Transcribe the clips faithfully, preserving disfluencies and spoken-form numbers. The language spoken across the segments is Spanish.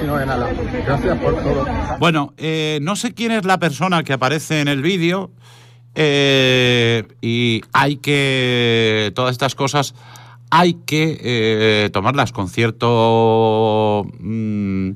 no de nada. Gracias por todo. Bueno, eh, no sé quién es la persona que aparece en el vídeo eh, y hay que... Todas estas cosas hay que eh, tomarlas con cierto... Mmm,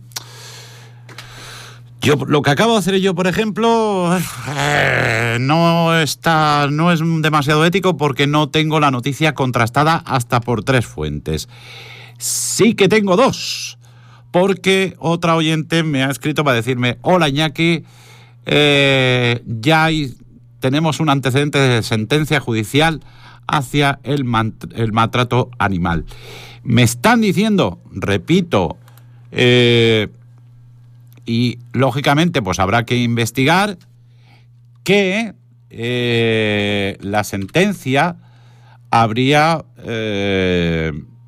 Yo, lo que acabo de hacer yo, por ejemplo, eh, no está, no es demasiado ético porque no tengo la noticia contrastada hasta por tres fuentes. Sí que tengo dos, porque otra oyente me ha escrito para decirme: hola Iñaki, eh, ya hay, tenemos un antecedente de sentencia judicial hacia el, man, el maltrato animal. Me están diciendo, repito, eh, y lógicamente pues habrá que investigar que eh, la sentencia habría eh,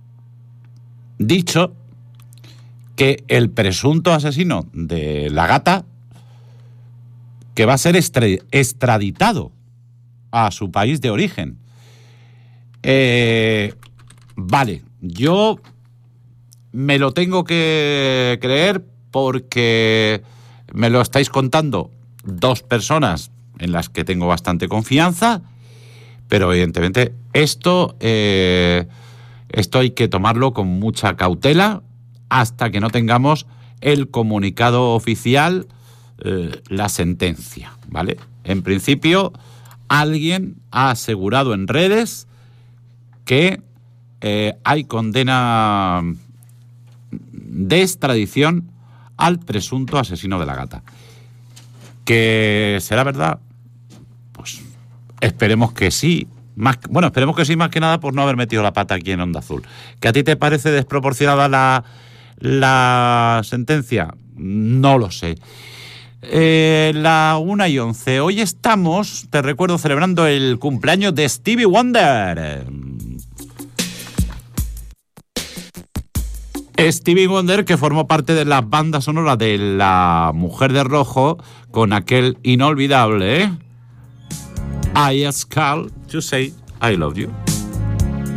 dicho que el presunto asesino de la gata, que va a ser extraditado a su país de origen. Eh, vale, yo me lo tengo que creer porque me lo estáis contando dos personas en las que tengo bastante confianza, pero evidentemente esto, eh, esto hay que tomarlo con mucha cautela hasta que no tengamos el comunicado oficial, eh, la sentencia, ¿vale? En principio, alguien ha asegurado en redes que eh, hay condena de extradición al presunto asesino de la gata. ¿Que será verdad? Pues esperemos que sí. Más, bueno, esperemos que sí, más que nada por no haber metido la pata aquí en Onda Azul. ¿Que a ti te parece desproporcionada la, la sentencia? No lo sé. Eh, la una y once. Hoy estamos, te recuerdo, celebrando el cumpleaños de Stevie Wonder. Stevie Wonder, que formó parte de la banda sonora de La Mujer de Rojo con aquel inolvidable I Ask Carl to Say I Love You.